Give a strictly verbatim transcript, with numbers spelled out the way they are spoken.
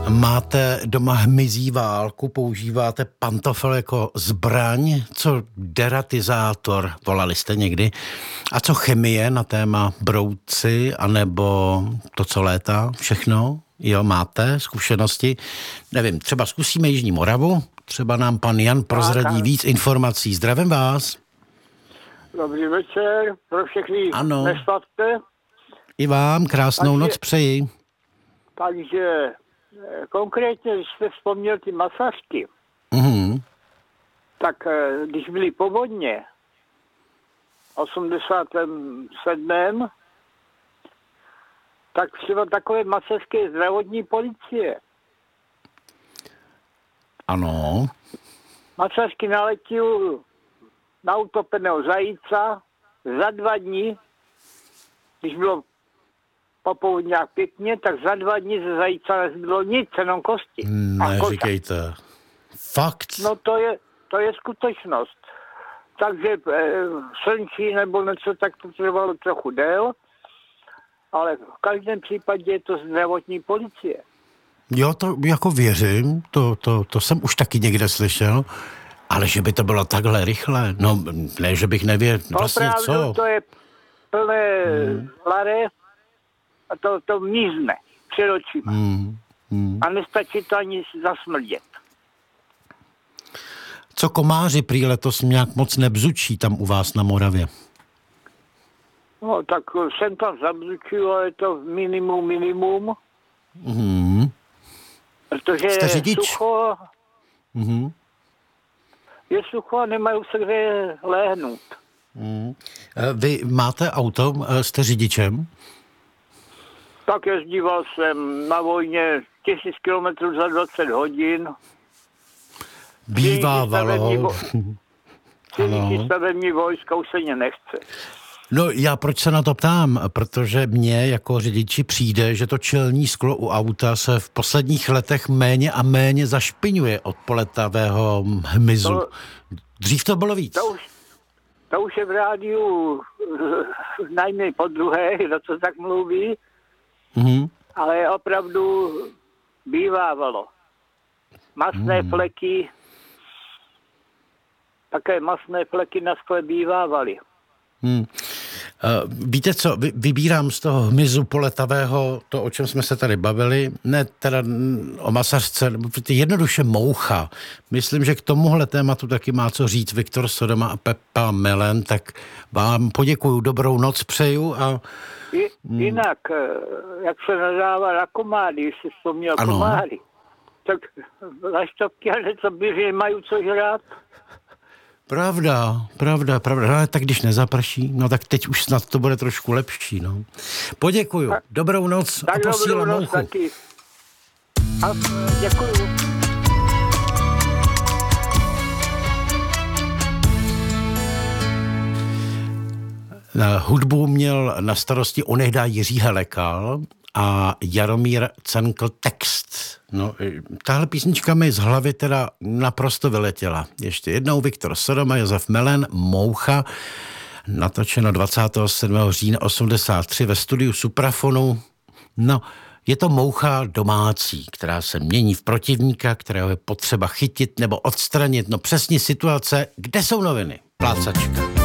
Máte doma hmyzí válku, používáte pantofel jako zbraň, co deratizátor, volali jste někdy, a co chemie na téma broudci, anebo to, co létá, všechno, jo, máte zkušenosti, nevím, třeba zkusíme Jižní Moravu, třeba nám pan Jan prozradí víc informací. Zdravím vás. Dobrý večer pro všechny neslavce. I vám krásnou takže, noc přeji. Takže konkrétně, když jste vzpomněl ty masažky, mm-hmm. tak když byly povodně v osmdesátém sedmém tak třeba takové masažky zdravotní policie. Ano. Masažky naletil na utopeného zajíca za dva dny, když bylo po povodňách pěkně, tak za dva dny ze zajíca nezbylo nic, jenom kosti. Neříkejte. Fakt? No to je, to je skutečnost. Takže e, srnčí nebo něco, tak to trvalo trochu dél, ale v každém případě je to zdravotní policie. Jo, to jako věřím, to, to, to jsem už taky někde slyšel, ale že by to bylo takhle rychle, no ne, že bych nevěděl, vlastně opravdu, co? To je plné hmm. larev a to, to mizne před očima. Hmm. Hmm. A nestačí to ani zasmrdět. Co komáři prý letos nějak moc nebzučí tam u vás na Moravě? No tak jsem tam zabzučil, ale je to minimum, minimum. Hmm. Protože jste je řidič? sucho. Hmm. Je sucho a nemají se kde léhnout. Hmm. Vy máte auto, jste řidičem? Tak jezdíval jsem na vojně tisíc kilometrů za dvacet hodin. Bývávalo. Civilní stavební vojska už se mě nechce. No já proč se na to ptám? Protože mně jako řidiči přijde, že to čelní sklo u auta se v posledních letech méně a méně zašpiňuje od poletavého hmyzu. To, Dřív to bylo víc. To už, to už je v rádiu najmniej po druhé, kdo to tak mluví, mm-hmm. ale opravdu bývávalo. Masné mm. fleky, také masné fleky na skle bývávaly. Hmm. Uh, víte co, vy, vybírám z toho hmyzu poletavého to, o čem jsme se tady bavili, ne teda o masařce, jednoduše moucha. Myslím, že k tomuhle tématu taky má co říct Viktor Sodoma a Pepa Melen, tak vám poděkuju, dobrou noc přeju a... I, jinak, jak se nadává na komáry, když jsi vzpomněl ano. komáry, tak laštovky a něco běží, mají co žrát. Pravda, pravda, pravda. No, tak když nezaprší, no tak teď už snad to bude trošku lepší, no. Poděkuju. Tak, dobrou noc tak a posílám dobrou mouchu. Noc taky. A děkuju. Na hudbu měl na starosti onehdá Jiří Helekal a Jaromír Cenkl text. No, tahle písnička mi z hlavy teda naprosto vyletěla. Ještě jednou Viktor Sodoma, Josef Melen, Moucha, natočeno dvacátého sedmého října osmdesát tři ve studiu Suprafonu. No, je to moucha domácí, která se mění v protivníka, kterého je potřeba chytit nebo odstranit. No přesně situace, kde jsou noviny. Plácačka.